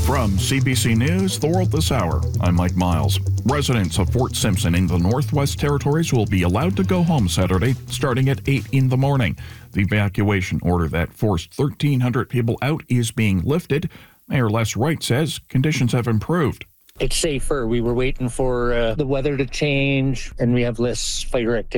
From CBC News, The World This Hour, I'm Mike Miles. Residents of Fort Simpson in the Northwest Territories will be allowed to go home Saturday starting at 8 in the morning. The evacuation order that forced 1,300 people out is being lifted. Mayor Les Wright says conditions have improved. It's safer. We were waiting for the weather to change, and we have less fire activity.